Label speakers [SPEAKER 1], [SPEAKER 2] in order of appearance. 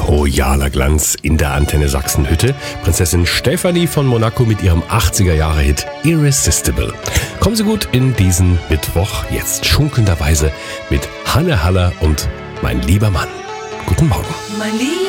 [SPEAKER 1] Royaler Glanz in der Antenne Sachsenhütte. Prinzessin Stefanie von Monaco mit ihrem 80er-Jahre-Hit Irresistible. Kommen Sie gut in diesen Mittwoch, jetzt schunkelnderweise mit Hanne Haller und Mein lieber Mann. Guten Morgen.